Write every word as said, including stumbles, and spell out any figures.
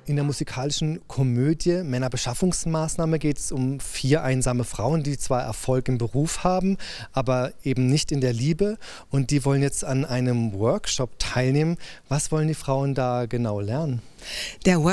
In der musikalischen Komödie Männerbeschaffungsmaßnahme geht es um vier einsame Frauen, die zwar Erfolg im Beruf haben, aber eben nicht in der Liebe. Und die wollen jetzt an einem Workshop teilnehmen. Was wollen die Frauen da genau lernen? Der